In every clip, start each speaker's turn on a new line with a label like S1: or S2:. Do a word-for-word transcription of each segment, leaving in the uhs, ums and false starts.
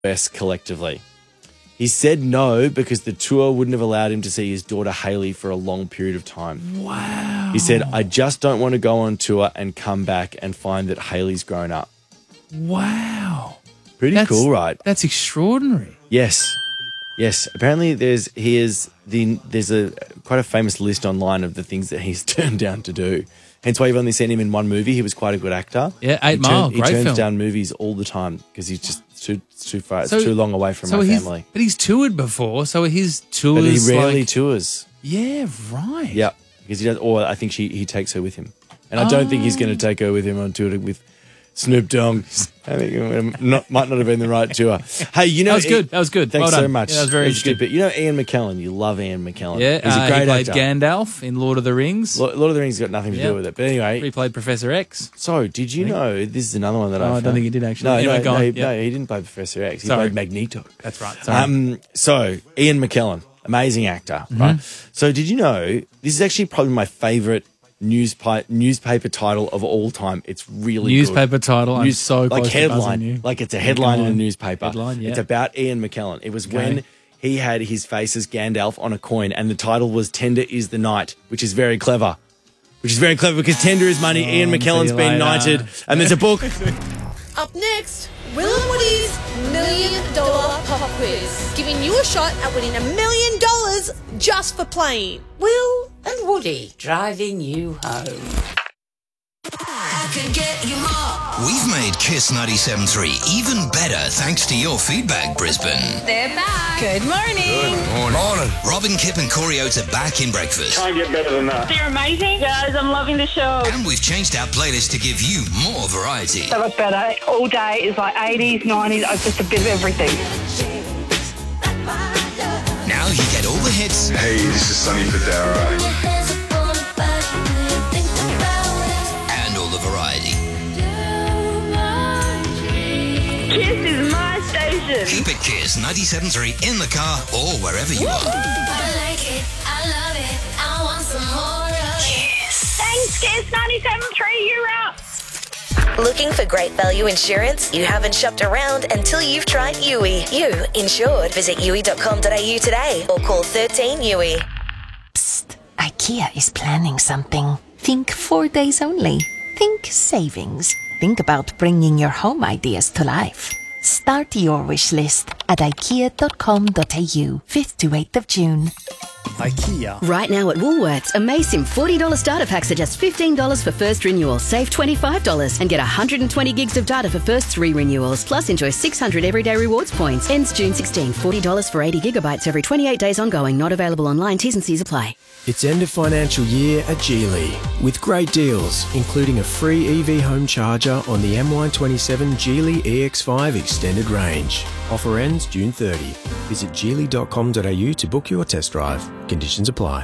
S1: U S collectively. He said no because the tour wouldn't have allowed him to see his daughter Hailey for a long period of time.
S2: Wow.
S1: He said, I just don't want to go on tour and come back and find that Hailey's grown up.
S2: Wow.
S1: Pretty
S2: That's,
S1: cool, right?
S2: That's extraordinary.
S1: Yes. Yes. Apparently there's he is the there's a quite a famous list online of the things that he's turned down to do. Hence why you've only seen him in one movie. He was quite a good actor.
S2: Yeah, Eight
S1: he
S2: Mile,
S1: turn,
S2: great
S1: He turns
S2: film.
S1: down movies all the time because he's just too too far.
S2: So-
S1: it's too long away from
S2: so
S1: my
S2: he's-
S1: family.
S2: But he's toured before, so his tours
S1: But he rarely
S2: like,
S1: tours.
S2: Yeah, right.
S1: Yeah, because he does. Or I think she he takes her with him, and I don't think he's going to take her with him on tour with Snoop Dogg. I think it not, might not have been the right tour. Hey, you know
S2: That was good. That was good.
S1: Thanks
S2: Well
S1: so
S2: done.
S1: much.
S2: Yeah, that was very
S1: good.
S2: interesting.
S1: But you know Ian McKellen. You love Ian McKellen.
S2: Yeah,
S1: he's a
S2: uh,
S1: great
S2: he played
S1: actor.
S2: Gandalf in Lord of the Rings.
S1: Lo- Lord of the Rings got nothing to
S2: Yep.
S1: do with it. But anyway,
S2: He played Professor X.
S1: so did you know this is another one that
S2: Oh,
S1: I
S2: I
S1: found.
S2: don't think he did actually.
S1: No,
S2: Anyway,
S1: no,
S2: go
S1: no,
S2: on.
S1: he,
S2: Yep.
S1: no, he didn't play Professor X. He
S2: Sorry.
S1: played Magneto.
S2: That's right. Sorry.
S1: Um, so Ian McKellen, amazing actor,
S2: Mm-hmm.
S1: right? So did you know this is actually probably my favourite newspaper newspaper title of all time? It's really
S2: Newspaper
S1: good.
S2: title. I'm
S1: News-
S2: so close
S1: like
S2: to buzzing
S1: headline,
S2: you.
S1: like it's a headline in a
S2: Headline.
S1: newspaper.
S2: Headline, yeah.
S1: It's about Ian McKellen. It was
S2: Okay.
S1: when he had his face as Gandalf on a coin, and the title was "Tender is the Night," which is very clever. Which is very clever because tender is money. Ian
S2: see
S1: McKellen's
S2: you
S1: been
S2: later.
S1: knighted, and there's a book.
S3: Up next, Will and Woody's Million Dollar Pop Quiz, giving you a shot at winning a million dollars just for playing.
S4: Will and Woody driving you home.
S5: I could get you more.
S6: We've made Kiss ninety-seven point three even better thanks to your feedback, Brisbane.
S5: They're back. Good morning.
S6: Morning. Robin, Kip and Corey Oates are back in breakfast.
S7: Can't get better than that.
S8: They're amazing. Guys, I'm loving the show.
S6: And we've changed our playlist to give you more variety.
S8: So much better. All day is like eighties, nineties, it's just a bit of everything.
S6: Now you get all the hits
S7: Hey, this is Sonny Federa.
S6: and all the variety.
S8: Kiss is my station.
S6: Keep it Kiss ninety-seven point three in the car or wherever you are.
S5: I like it. I love it. I want some more of it.
S8: Thanks, Kiss ninety-seven point three, you're up.
S9: Looking for great value insurance? You haven't shopped around until you've tried U I. You insured. Visit U I dot com dot a u today or call thirteen U I.
S10: Psst, IKEA is planning something. Think four days only. Think savings. Think about bringing your home ideas to life. Start your wish list at ikea dot com dot a u, fifth to eighth of June.
S11: IKEA. Right now at Woolworths, Amazing forty dollars starter packs are just fifteen dollars for first renewal. Save twenty-five dollars and get one hundred twenty gigs of data for first three renewals. Plus enjoy six hundred everyday rewards points. Ends June sixteenth. forty dollars for eighty gigabytes every twenty-eight days ongoing. Not available online. T's and C's apply.
S12: It's end of financial year at Geely with great deals, including a free E V home charger on the M Y twenty-seven Geely E X five extended range. Offer ends June thirtieth. Visit geely dot com dot a u to book your test drive. Conditions apply.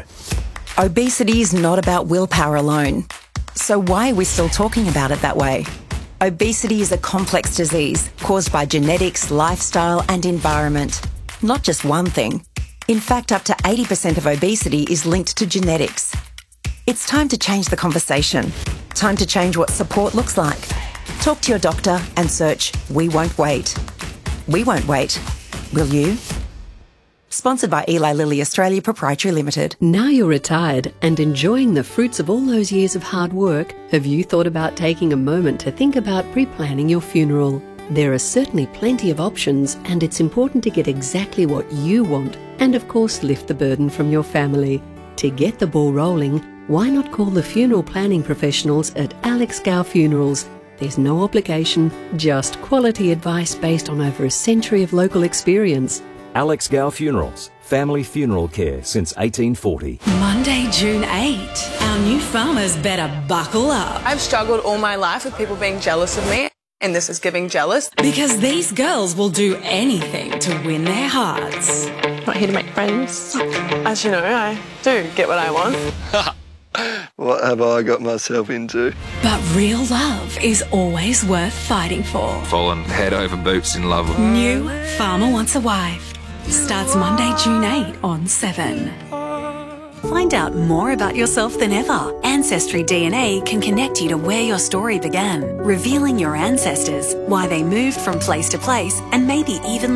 S13: Obesity is not about willpower alone. So why are we still talking about it that way? Obesity is a complex disease caused by genetics, lifestyle and environment. Not just one thing. In fact, up to eighty percent of obesity is linked to genetics. It's time to change the conversation. Time to change what support looks like. Talk to your doctor and search We Won't Wait. We won't wait. Will you? Sponsored by Eli Lilly Australia Proprietary Limited.
S14: Now you're retired and enjoying the fruits of all those years of hard work, have you thought about taking a moment to think about pre-planning your funeral? There are certainly plenty of options, and it's important to get exactly what you want and, of course, lift the burden from your family. To get the ball rolling, why not call the funeral planning professionals at Alex Gow Funerals? There's no obligation, just quality advice based on over a century of local experience.
S15: Alex Gow Funerals, family funeral care since eighteen forty.
S16: Monday, June eighth. Our new farmers better buckle up.
S17: I've struggled all my life with people being jealous of me, and this is giving jealous.
S16: Because these girls will do anything to win their hearts.
S17: Not here to make friends. As you know, I do get what I want.
S18: What have I got myself into?
S16: But real love is always worth fighting for.
S19: Fallen head over boots in love with.
S16: New Farmer Wants a Wife. Starts Monday, June eighth on seven.
S20: Find out more about yourself than ever. Ancestry D N A can connect you to where your story began, revealing your ancestors, why they moved from place to place, and maybe even